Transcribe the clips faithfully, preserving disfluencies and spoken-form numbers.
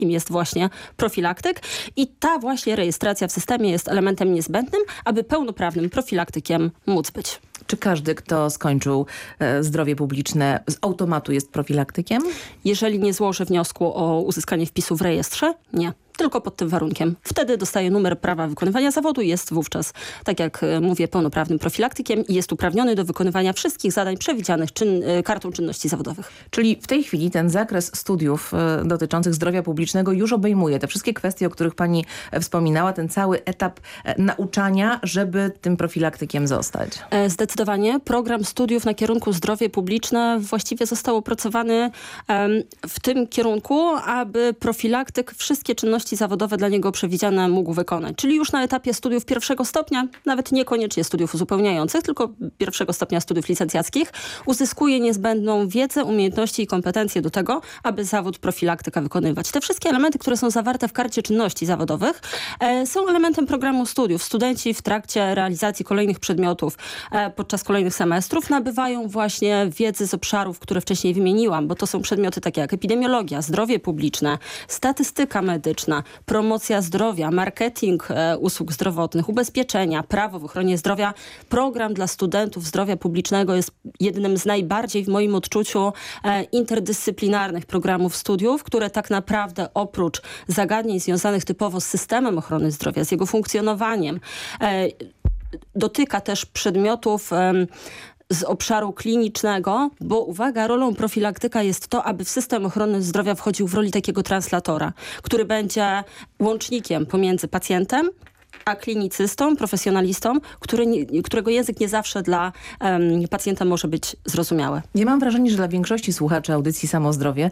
kim jest właśnie profilaktyk i ta właśnie rejestracja w systemie jest elementem niezbędnym, aby pełnoprawnym profilaktykiem móc być. Czy każdy, kto skończył e, zdrowie publiczne, z automatu jest profilaktykiem? Jeżeli nie złoży wniosku o uzyskanie wpisu w rejestrze, nie. Tylko pod tym warunkiem. Wtedy dostaje numer prawa wykonywania zawodu i jest wówczas, tak jak mówię, pełnoprawnym profilaktykiem i jest uprawniony do wykonywania wszystkich zadań przewidzianych czyn, kartą czynności zawodowych. Czyli w tej chwili ten zakres studiów y, dotyczących zdrowia publicznego już obejmuje te wszystkie kwestie, o których pani wspominała, ten cały etap e, nauczania, żeby tym profilaktykiem zostać. Zdecydowanie. Program studiów na kierunku zdrowie publiczne właściwie został opracowany um, w tym kierunku, aby profilaktyk wszystkie czynności zawodowe dla niego przewidziane mógł wykonać. Czyli już na etapie studiów pierwszego stopnia, nawet niekoniecznie studiów uzupełniających, tylko pierwszego stopnia studiów licencjackich, uzyskuje niezbędną wiedzę, umiejętności i kompetencje do tego, aby zawód profilaktyka wykonywać. Te wszystkie elementy, które są zawarte w karcie czynności zawodowych, e, są elementem programu studiów. Studenci w trakcie realizacji kolejnych przedmiotów e, podczas kolejnych semestrów nabywają właśnie wiedzy z obszarów, które wcześniej wymieniłam, bo to są przedmioty takie jak epidemiologia, zdrowie publiczne, statystyka medyczna, promocja zdrowia, marketing e, usług zdrowotnych, ubezpieczenia, prawo w ochronie zdrowia. Program dla studentów zdrowia publicznego jest jednym z najbardziej w moim odczuciu e, interdyscyplinarnych programów studiów, które tak naprawdę oprócz zagadnień związanych typowo z systemem ochrony zdrowia, z jego funkcjonowaniem, e, dotyka też przedmiotów e, z obszaru klinicznego, bo uwaga, rolą profilaktyka jest to, aby w system ochrony zdrowia wchodził w roli takiego translatora, który będzie łącznikiem pomiędzy pacjentem a klinicystą, profesjonalistą, który nie, którego język nie zawsze dla um, pacjenta może być zrozumiały. Ja mam wrażenie, że dla większości słuchaczy audycji Samozdrowie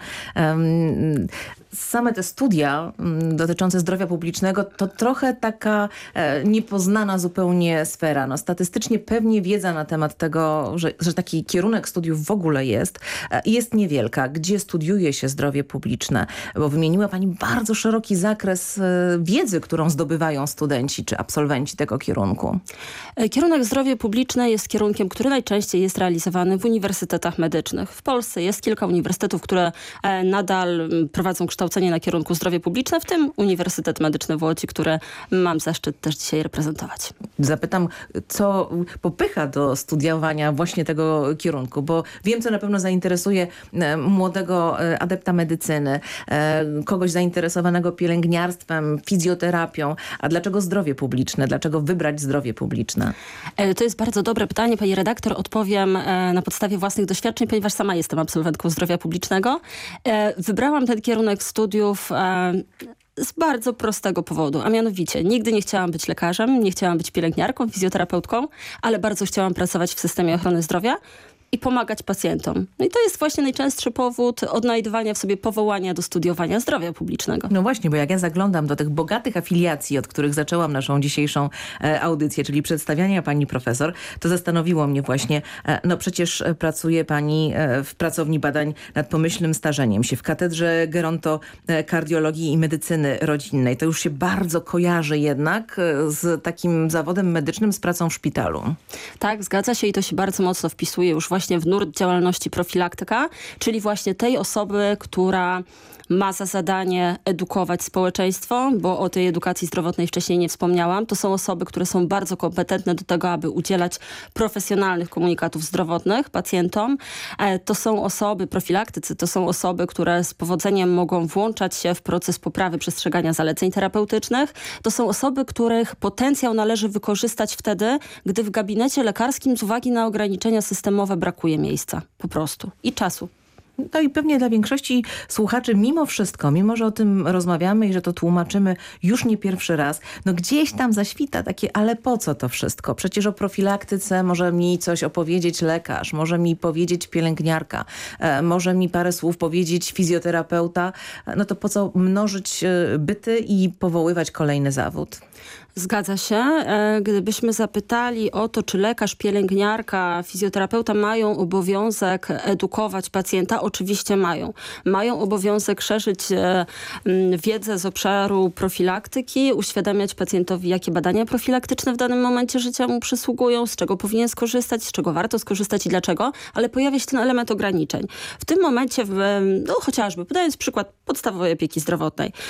um, same te studia um, dotyczące zdrowia publicznego to trochę taka e, niepoznana zupełnie sfera. No, statystycznie pewnie wiedza na temat tego, że, że taki kierunek studiów w ogóle jest, e, jest niewielka. Gdzie studiuje się zdrowie publiczne? Bo wymieniła pani bardzo szeroki zakres e, wiedzy, którą zdobywają studenci czy absolwenci tego kierunku. Kierunek zdrowie publiczne jest kierunkiem, który najczęściej jest realizowany w uniwersytetach medycznych. W Polsce jest kilka uniwersytetów, które e, nadal prowadzą kształcenie na kierunku zdrowie publiczne, w tym Uniwersytet Medyczny w Łodzi, który mam zaszczyt też dzisiaj reprezentować. Zapytam, co popycha do studiowania właśnie tego kierunku, bo wiem, co na pewno zainteresuje e, młodego e, adepta medycyny, e, kogoś zainteresowanego pielęgniarstwem, fizjoterapią. A dlaczego zdrowie publiczne? Dlaczego wybrać zdrowie publiczne? E, to jest bardzo dobre pytanie, pani redaktor. Odpowiem e, na podstawie własnych doświadczeń, ponieważ sama jestem absolwentką zdrowia publicznego. E, wybrałam ten kierunek studiów e, z bardzo prostego powodu, a mianowicie nigdy nie chciałam być lekarzem, nie chciałam być pielęgniarką, fizjoterapeutką, ale bardzo chciałam pracować w systemie ochrony zdrowia i pomagać pacjentom. No i to jest właśnie najczęstszy powód odnajdywania w sobie powołania do studiowania zdrowia publicznego. No właśnie, bo jak ja zaglądam do tych bogatych afiliacji, od których zaczęłam naszą dzisiejszą e, audycję, czyli przedstawiania pani profesor, to zastanowiło mnie właśnie, e, no przecież pracuje pani e, w pracowni badań nad pomyślnym starzeniem się, w katedrze gerontokardiologii i medycyny rodzinnej. To już się bardzo kojarzy jednak e, z takim zawodem medycznym, z pracą w szpitalu. Tak, zgadza się i to się bardzo mocno wpisuje już właśnie właśnie w nurt działalności profilaktyka, czyli właśnie tej osoby, która ma za zadanie edukować społeczeństwo, bo o tej edukacji zdrowotnej wcześniej nie wspomniałam. To są osoby, które są bardzo kompetentne do tego, aby udzielać profesjonalnych komunikatów zdrowotnych pacjentom. To są osoby, profilaktycy, to są osoby, które z powodzeniem mogą włączać się w proces poprawy przestrzegania zaleceń terapeutycznych. To są osoby, których potencjał należy wykorzystać wtedy, gdy w gabinecie lekarskim z uwagi na ograniczenia systemowe brakuje miejsca po prostu i czasu. No i pewnie dla większości słuchaczy mimo wszystko, mimo że o tym rozmawiamy i że to tłumaczymy już nie pierwszy raz, no gdzieś tam zaświta takie, ale po co to wszystko? Przecież o profilaktyce może mi coś opowiedzieć lekarz, może mi powiedzieć pielęgniarka, e, może mi parę słów powiedzieć fizjoterapeuta. No to po co mnożyć byty i powoływać kolejny zawód? Zgadza się. Gdybyśmy zapytali o to, czy lekarz, pielęgniarka, fizjoterapeuta mają obowiązek edukować pacjenta, oczywiście mają. Mają obowiązek szerzyć e, m, wiedzę z obszaru profilaktyki, uświadamiać pacjentowi, jakie badania profilaktyczne w danym momencie życia mu przysługują, z czego powinien skorzystać, z czego warto skorzystać i dlaczego, ale pojawia się ten element ograniczeń. W tym momencie, w, no chociażby, podając przykład podstawowej opieki zdrowotnej,